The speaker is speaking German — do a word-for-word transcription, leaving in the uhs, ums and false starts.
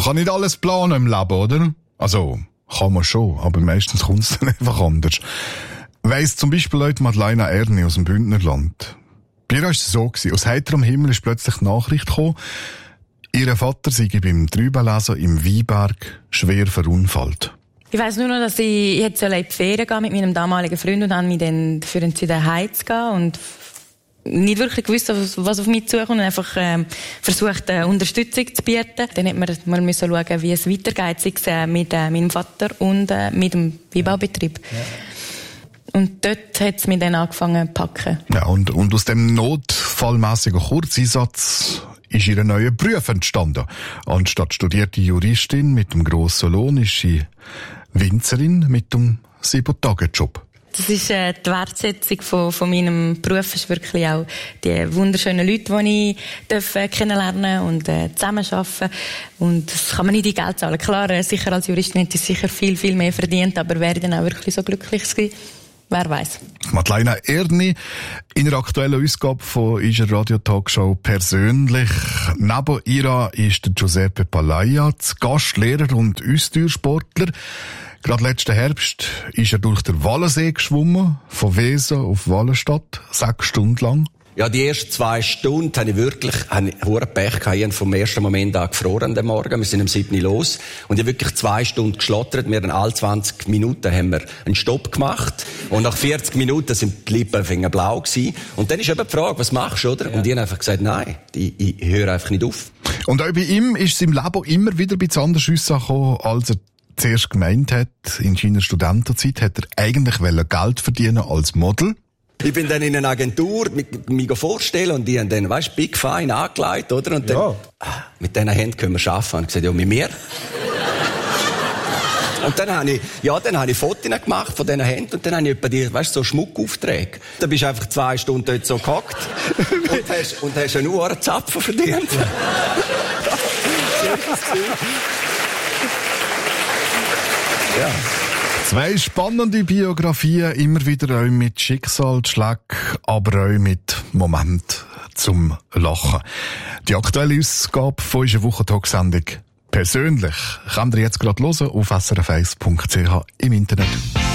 Man kann nicht alles planen im Leben, oder? Also, kann man schon, aber meistens kommt es dann einfach anders. Weiss zum Beispiel Leute Madeleine Erni aus dem Bündnerland. Bei ihr war es so, aus heiterem Himmel ist plötzlich die Nachricht gekommen, ihr Vater sei beim Trübenlesen im Weinberg schwer verunfallt. Ich weiss nur noch, dass ich jetzt in die Ferien gehen mit meinem damaligen Freund und dann mich dann für ihn zu den Heiz zu gehen und nicht wirklich gewusst, was auf mich zukommt und einfach ähm, versucht, äh, Unterstützung zu bieten. Dann hat man mal müssen schauen, wie es weitergeht, sei es äh, mit äh, meinem Vater und äh, mit dem Weinbaubetrieb. Ja. Und dort hat es mich dann angefangen zu packen. Ja, und, und aus dem notfallmässigen Kurzeinsatz ist ihr neuer Beruf entstanden. Anstatt studierte Juristin mit dem grossen Lohn ist sie Winzerin mit dem sieben-Tage-Job. Das ist äh, die Wertschätzung von, von meinem Beruf, ist wirklich auch die wunderschönen Leute, die ich darf, äh, kennenlernen und äh, zusammenarbeiten. Und das kann man nicht in Geld zahlen. Klar, äh, sicher als Juristin hätte ich sicher viel, viel mehr verdient, aber wäre ich dann auch wirklich so glücklich gewesen? Wer weiß. Madeleine Erni in der aktuellen Ausgabe von unserer Radio-Talkshow persönlich. Neben ihr ist der Giuseppe Palaia, Gastlehrer und Austauschsportler. Gerade letzten Herbst ist er durch den Wallensee geschwommen, von Wesen auf Wallenstadt, sechs Stunden lang. Ja, die ersten zwei Stunden habe ich wirklich, habe ich hohe Pech gehabt. Ich habe vom ersten Moment an gefroren am Morgen. Wir sind um sieben Uhr los. Und ich habe wirklich zwei Stunden geschlottert. Wir haben alle zwanzig Minuten haben wir einen Stopp gemacht. Und nach vierzig Minuten sind die Lippen blau gewesen. Und dann ist eben die Frage, was machst du, oder? Ja. Und ich habe einfach gesagt, nein, ich, ich höre einfach nicht auf. Und auch bei ihm ist es im Leben immer wieder ein bisschen anders rausgekommen, als er zuerst gemeint hat. In seiner Studentenzeit hat er eigentlich Geld verdienen als Model. Ich bin dann in einer Agentur, mich vorstellen und die haben dann, weißt, Big Fine angelegt, oder? Und dann, ja. ah, mit diesen Händen können wir arbeiten. Und ich gesagt, ja, mit mir. Und dann habe ich, ja, dann habe ich Fotos gemacht von diesen Händen und dann habe ich etwa die, weißt, so Schmuckaufträge. Dann bist du einfach zwei Stunden dort so gehockt und hast, und hast einen Uhrenzapfen verdient. Ja. Zwei spannende Biografien, immer wieder auch mit Schicksalsschlägen, aber auch mit Momenten zum Lachen. Die aktuelle Ausgabe von unserer Wochentag-Sendung persönlich könnt ihr jetzt gerade hören auf s r f eins punkt c h im Internet.